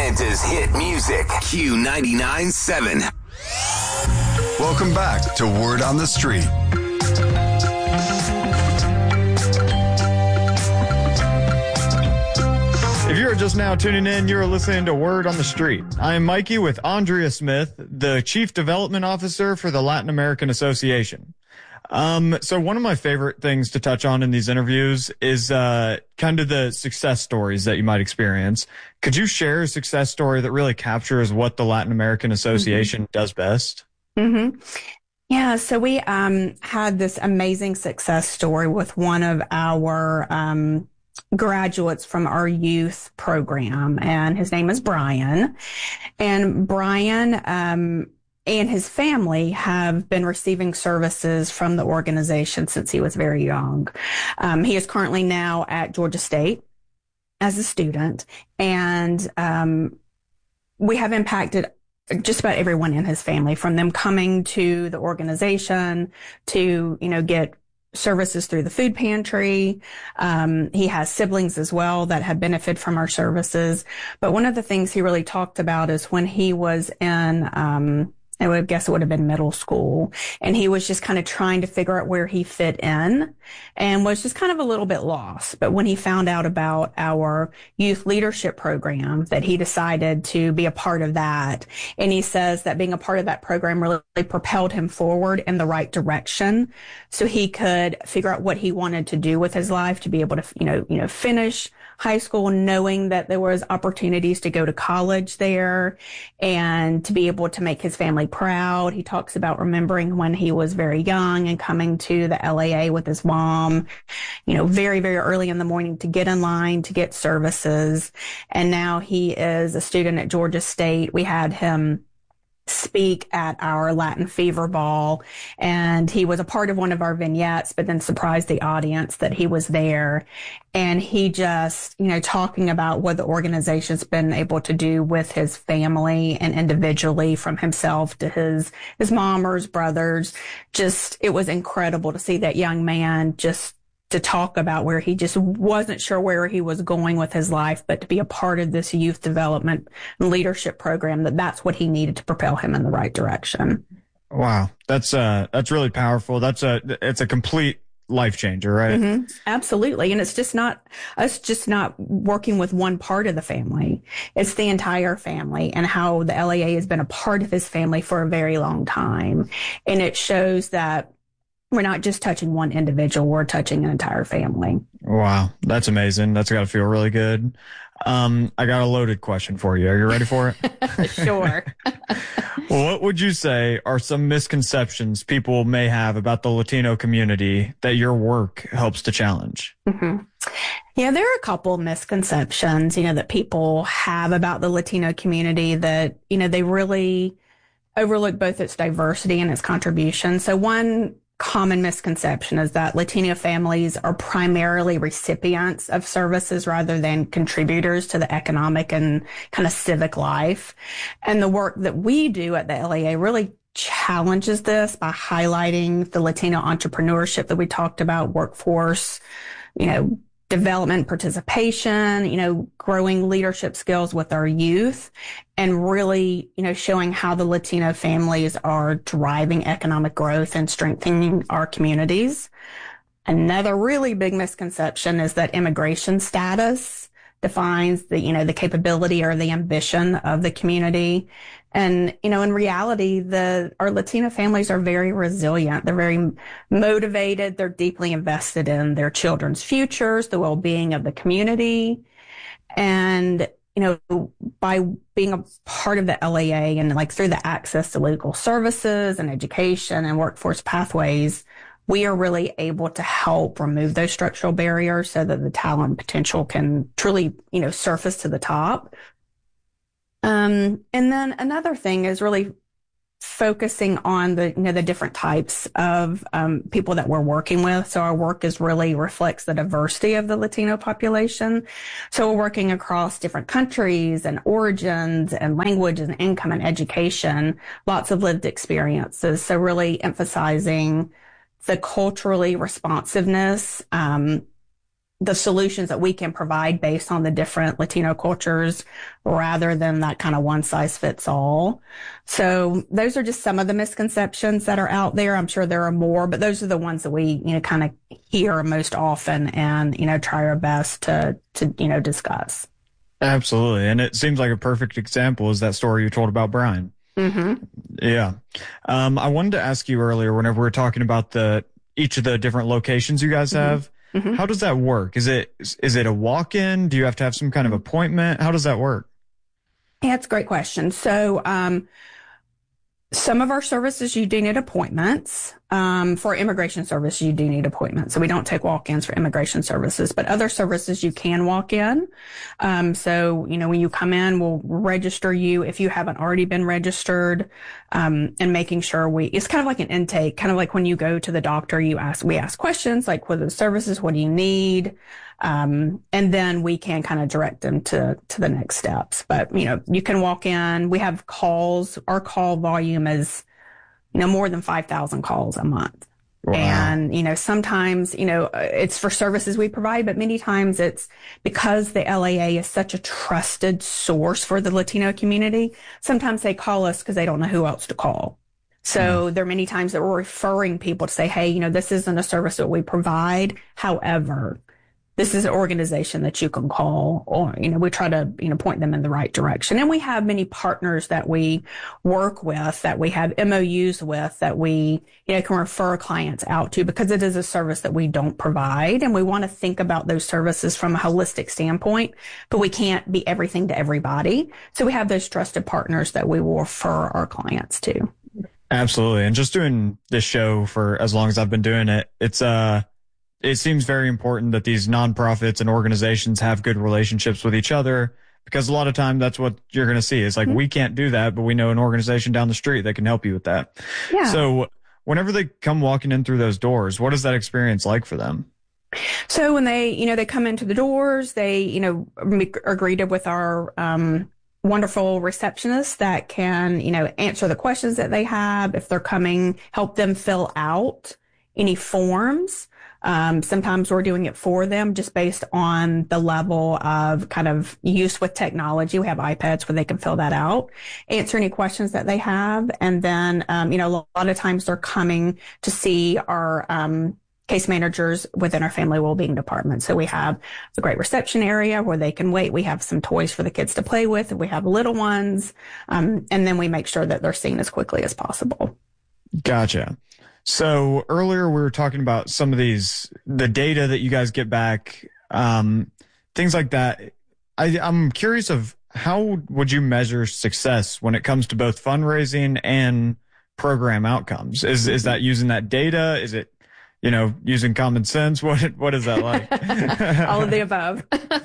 Atlanta's hit music, Q99.7. Welcome back to Word on the Street. If you're just now tuning in, you're listening to Word on the Street. I am Mikey with Andrea Smith, the Chief Development Officer for the Latin American Association. So one of my favorite things to touch on in these interviews is kind of the success stories that you might experience. Could you share a success story that really captures what the Latin American Association does best? Mm-hmm. Yeah, so we had this amazing success story with one of our graduates from our youth program, and his name is Brian. And Brian and his family have been receiving services from the organization since he was very young. He is currently now at Georgia State as a student, and we have impacted just about everyone in his family, from them coming to the organization to, get services through the food pantry. He has siblings as well that have benefited from our services. But one of the things he really talked about is when he was in, I would guess it would have been middle school, and he was just kind of trying to figure out where he fit in and was just kind of a little bit lost. But when he found out about our youth leadership program, that he decided to be a part of that. And he says that being a part of that program really propelled him forward in the right direction, so he could figure out what he wanted to do with his life, to be able to, finish high school, knowing that there was opportunities to go to college there and to be able to make his family proud. He talks about remembering when he was very young and coming to the LAA with his mom, very, very early in the morning to get in line to get services. And now he is a student at Georgia State. We had him speak at our Latin Fever Ball, and he was a part of one of our vignettes, but then surprised the audience that he was there. And he just, talking about what the organization's been able to do with his family and individually, from himself to his mom or his brothers. Just, it was incredible to see that young man just to talk about where he just wasn't sure where he was going with his life, but to be a part of this youth development and leadership program, that's what he needed to propel him in the right direction. Wow. That's really powerful. It's a complete life changer, right? Mm-hmm. Absolutely. And it's just not working with one part of the family. It's the entire family, and how the LAA has been a part of his family for a very long time. And it shows that we're not just touching one individual, we're touching an entire family. Wow. That's amazing. That's got to feel really good. I got a loaded question for you. Are you ready for it? Sure. Well, what would you say are some misconceptions people may have about the Latino community that your work helps to challenge? Mm-hmm. Yeah, there are a couple misconceptions, that people have about the Latino community that, they really overlook both its diversity and its contribution. So one common misconception is that Latino families are primarily recipients of services rather than contributors to the economic and kind of civic life. And the work that we do at the LAA really challenges this by highlighting the Latino entrepreneurship that we talked about, workforce, development, participation, growing leadership skills with our youth, and really, showing how the Latino families are driving economic growth and strengthening our communities. Another really big misconception is that immigration status defines the capability or the ambition of the community. And, in reality, our Latino families are very resilient. They're very motivated. They're deeply invested in their children's futures, the well-being of the community. And, by being a part of the LAA and through the access to legal services and education and workforce pathways, we are really able to help remove those structural barriers so that the talent potential can truly, surface to the top. And then another thing is really focusing on the different types of people that we're working with. So our work really reflects the diversity of the Latino population. So we're working across different countries and origins and language and income and education, lots of lived experiences. So really emphasizing the culturally responsiveness the solutions that we can provide based on the different Latino cultures rather than that kind of one size fits all. So those are just some of the misconceptions that are out there. I'm sure there are more, but those are the ones that we, kind of hear most often and, try our best to discuss. Absolutely. And it seems like a perfect example is that story you told about Brian. Mm-hmm. Yeah. I wanted to ask you earlier, whenever we were talking about each of the different locations you guys have, Mm-hmm. how does that work? Is it a walk-in? Do you have to have some kind of appointment? How does that work? Yeah, it's a great question. So, some of our services, you do need appointments. For immigration service, you do need appointments. So we don't take walk-ins for immigration services, but other services you can walk in. So, when you come in, we'll register you if you haven't already been registered, and making sure it's kind of like an intake, kind of like when you go to the doctor, we ask questions like, what are the services? What do you need? And then we can kind of direct them to the next steps. But, you can walk in. We have calls. Our call volume is, more than 5,000 calls a month. Wow. And, sometimes, it's for services we provide, but many times it's because the LAA is such a trusted source for the Latino community. Sometimes they call us because they don't know who else to call. So there are many times that we're referring people to say, hey, this isn't a service that we provide. However, this is an organization that you can call, or, we try to, point them in the right direction. And we have many partners that we work with, that we have MOUs with, that we, can refer clients out to, because it is a service that we don't provide. And we want to think about those services from a holistic standpoint, but we can't be everything to everybody. So we have those trusted partners that we will refer our clients to. Absolutely. And just doing this show for as long as I've been doing it, it seems very important that these nonprofits and organizations have good relationships with each other, because a lot of time that's what you're going to see. It's like, we can't do that, but we know an organization down the street that can help you with that. Yeah. So whenever they come walking in through those doors, what is that experience like for them? So when they come into the doors, they, are greeted with our, wonderful receptionists that can, answer the questions that they have. If they're coming, help them fill out any forms. Sometimes we're doing it for them just based on the level of kind of use with technology. We have iPads where they can fill that out, answer any questions that they have. And then, a lot of times they're coming to see our, case managers within our family well-being department. So we have a great reception area where they can wait. We have some toys for the kids to play with. We have little ones. And then we make sure that they're seen as quickly as possible. Gotcha. So earlier we were talking about some of the data that you guys get back, things like that. I'm curious of how would you measure success when it comes to both fundraising and program outcomes? Is that using that data? Is it, using common sense? What is that like? All of the above.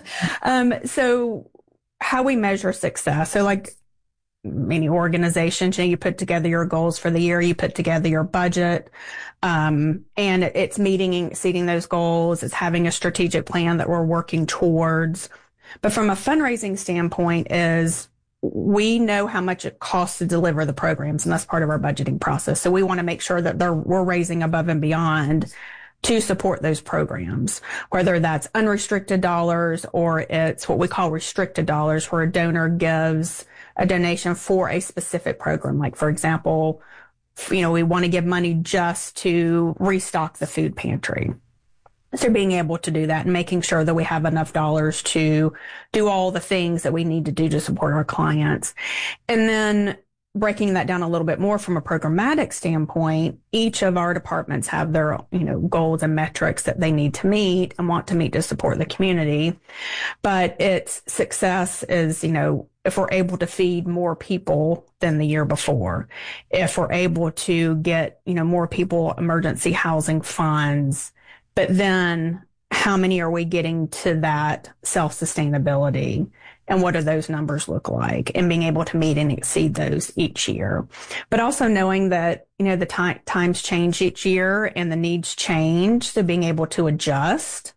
So how we measure success. So like many organizations, you put together your goals for the year, you put together your budget, and it's exceeding those goals. It's having a strategic plan that we're working towards. But from a fundraising standpoint we know how much it costs to deliver the programs, and that's part of our budgeting process. So we want to make sure that we're raising above and beyond to support those programs, whether that's unrestricted dollars or it's what we call restricted dollars, where a donor gives a donation for a specific program. Like, for example, we want to give money just to restock the food pantry. So being able to do that and making sure that we have enough dollars to do all the things that we need to do to support our clients. And then breaking that down a little bit more from a programmatic standpoint, each of our departments have their, goals and metrics that they need to meet and want to meet to support the community. But its success is, if we're able to feed more people than the year before, if we're able to get, more people emergency housing funds, but then how many are we getting to that self-sustainability? And what do those numbers look like? And being able to meet and exceed those each year. But also knowing that, the times change each year and the needs change. So being able to adjust,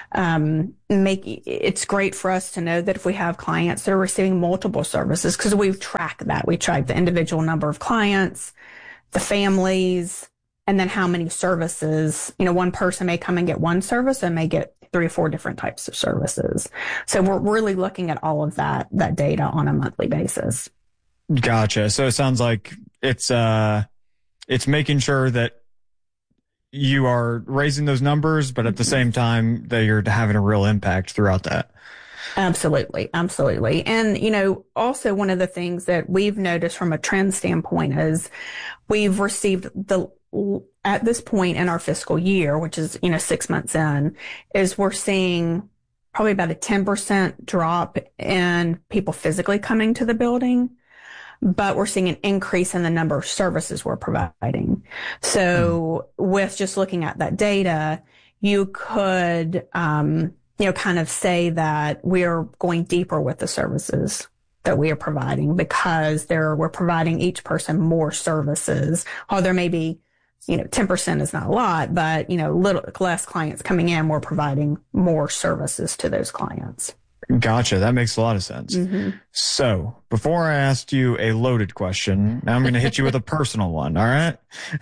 it's great for us to know that if we have clients that are receiving multiple services, because we track that. We track the individual number of clients, the families, and then how many services. One person may come and get one service and may get 3 or 4 different types of services. So we're really looking at all of that data on a monthly basis. Gotcha. So it sounds like it's making sure that you are raising those numbers, but at the same time that you're having a real impact throughout that. Absolutely. Absolutely. And, you know, also one of the things that we've noticed from a trend standpoint is we've received at this point in our fiscal year, which is, 6 months in, is we're seeing probably about a 10% drop in people physically coming to the building, but we're seeing an increase in the number of services we're providing. So with just looking at that data, you could, kind of say that we're going deeper with the services that we are providing because we're providing each person more services. Or there may be, 10% is not a lot, but, little less clients coming in, we're providing more services to those clients. Gotcha. That makes a lot of sense. Mm-hmm. So before I asked you a loaded question, now I'm going to hit you with a personal one. All right.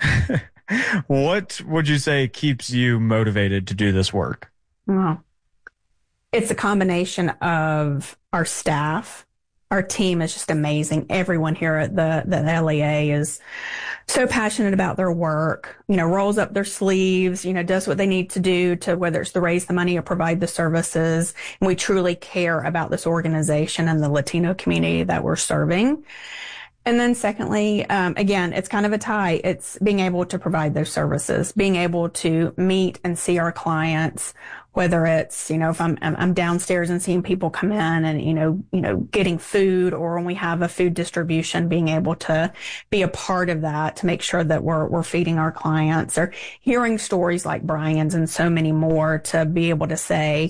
What would you say keeps you motivated to do this work? Well, it's a combination of our staff. Our team is just amazing. Everyone here at the LEA is so passionate about their work, rolls up their sleeves, does what they need to do to, whether it's to raise the money or provide the services. And we truly care about this organization and the Latino community that we're serving. And then secondly, again, it's kind of a tie. It's being able to provide those services, being able to meet and see our clients, whether it's, if I'm downstairs and seeing people come in and, getting food, or when we have a food distribution, being able to be a part of that to make sure that we're feeding our clients, or hearing stories like Brian's and so many more to be able to say,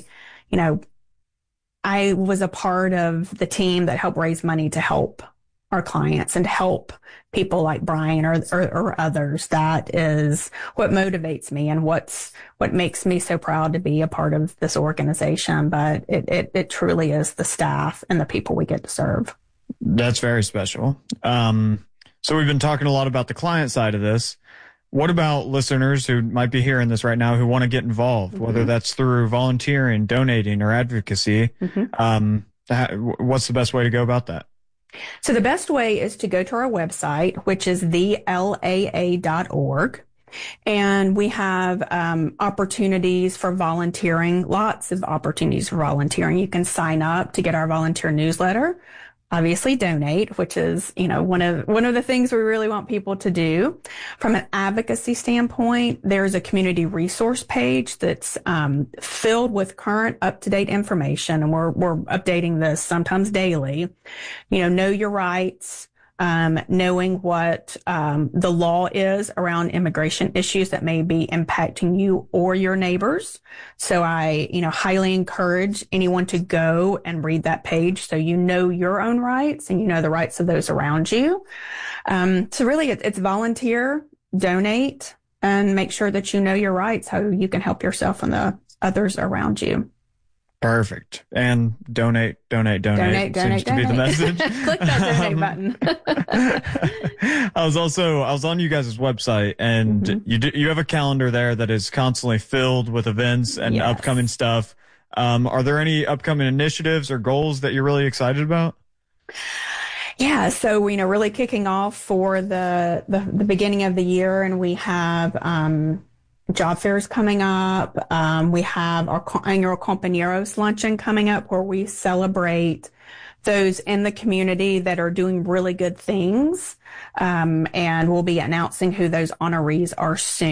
I was a part of the team that helped raise money to help our clients and help people like Brian or others. That is what motivates me and what makes me so proud to be a part of this organization. But it truly is the staff and the people we get to serve. That's very special. So we've been talking a lot about the client side of this. What about listeners who might be hearing this right now who want to get involved, whether that's through volunteering, donating, or advocacy? What's the best way to go about that? So the best way is to go to our website, which is thelaa.org. And we have opportunities for volunteering, lots of opportunities for volunteering. You can sign up to get our volunteer newsletter. Obviously donate, which is, one of the things we really want people to do. From an advocacy standpoint, there's a community resource page that's filled with current up-to-date information, and we're updating this sometimes daily. Know your rights, knowing what the law is around immigration issues that may be impacting you or your neighbors. So I, highly encourage anyone to go and read that page so you know your own rights and you know the rights of those around you. So really it's volunteer, donate, and make sure that you know your rights, how you can help yourself and the others around you. Perfect. And donate. Seems to be the message. Click that donate button. I was on you guys' website, and you have a calendar there that is constantly filled with events and upcoming stuff. Are there any upcoming initiatives or goals that you're really excited about? Yeah, so really kicking off for the beginning of the year, and we have job fairs coming up. We have our annual Compañeros luncheon coming up, where we celebrate those in the community that are doing really good things. And we'll be announcing who those honorees are soon.